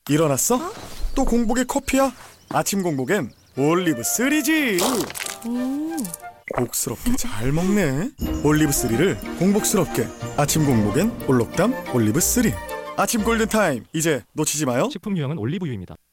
일어났어? 또 공복에 커피야? 아침 공복엔 올리브 3지. 복스럽게 잘 먹네. 올리브 3를 공복스럽게. 아침 공복엔 올록담 올리브 3. 아침 골든타임, 이제 놓치지 마요. 식품 유형은 올리브유입니다.